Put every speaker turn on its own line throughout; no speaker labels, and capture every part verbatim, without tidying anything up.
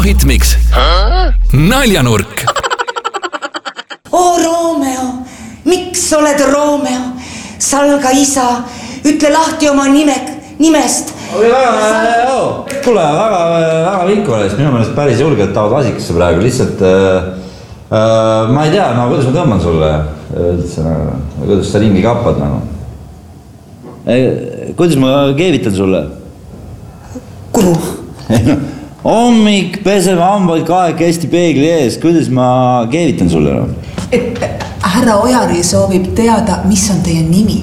Kuku Hitmix. Naljanurk.
Oo Romeo, miks oled Romeo? Salga isa, ütle lahti oma nime, nimest.
Kuule, väga, väga vinku oleks, minu meelest päris julgelt tahavad asikasse praegu, lihtsalt äh, äh, ma ei tea, no kuidas ma tõmban sulle, kuidas sa ringi kappad nagu. Kuidas ma keevitan sulle?
Kuhu?
Hommik, peseme hambaid kahekesti peegli ees, kuidas ma keevitan sulle?
Härra Ojari soovib teada, mis on teie nimi?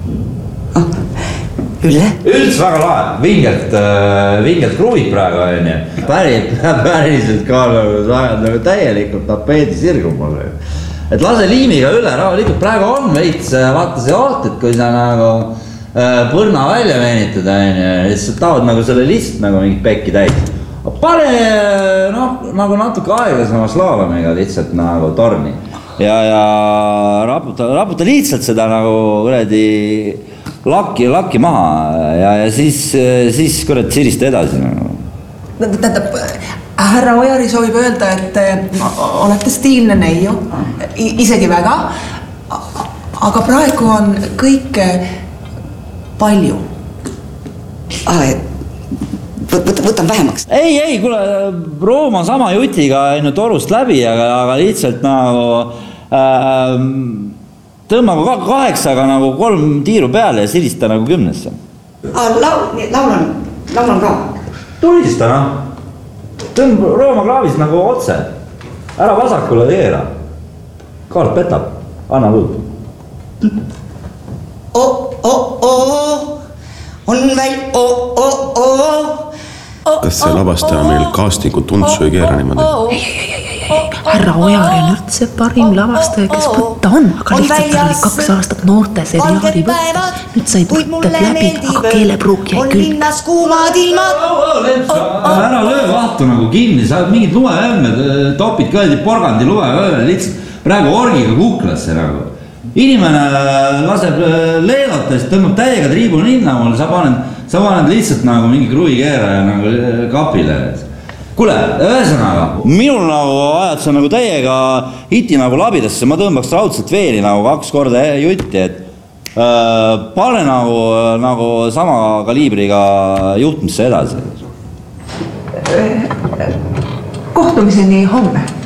Ülle?
Üldse väga lahe, vingelt, vingelt kruvib praegu on ju. Päris, päriselt ka nagu täielikult tapeedi sirgub mulle. Et lase liimiga üle, rahulikult praegu on veits, vaata see oot, et kui sa nagu põrna välja veenitad on ju, siis sa tahad nagu selle lihtsalt nagu mingit pekki täis. Pane noh, nagu natuke aeglasema slaalomiga lihtsalt nagu torni. Ja, ja raputa, raputa lihtsalt seda nagu kuradi lakki, lakki maha ja, ja siis, siis kurat sirista edasi.
Tähendab, härra Ojari soovib öelda, et olete stiilne neiu, isegi väga, aga praegu on kõik palju.
Võtan vähemaks.
Ei, ei, kuule, Rooma sama jutiga ainult torust läbi, aga, aga lihtsalt nagu äh, tõmba kaheksaga nagu kolm tiiru peale ja silista nagu kümnesse.
Laulan, laulan ka.
Tulista, noh. Tõmba Rooma klaavis nagu otse. Ära vasakule teera. Kaart petab. Anna tuud.
O, o, o, on väl, o, o, o.
Kas see lavastaja meil castingu tundsu ei keera niimoodi?
Ei, ei, ei, ei, ei. Härra Ojari on üldse parim lavastaja, kes võtta on, aga lihtsalt ta oli kaks aastat noorte seriaali võtta. Nüüd sai võtted läbi, aga keelepruuk jäi küll.
Ära löö vahtu nagu kinni, sa oled mingid lumeämmed, topid kõeldi porgandi lume, lihtsalt praegu orgiga kuklasse nagu. Inimene laseb leelata, siis tõmbab täiega triibu ninna mulle, sa paned, sa paned lihtsalt nagu mingi kruvi keera ja nagu kapile. Kuule, ühesõnaga, minul nagu ajad sa nagu täiega hiti nagu labidasse, ma tõmbaks raudselt veeli nagu kaks korda jutti, et äh, pane nagu, nagu sama kaliibriga juhtmisse edasi.
Kohtumiseni homme.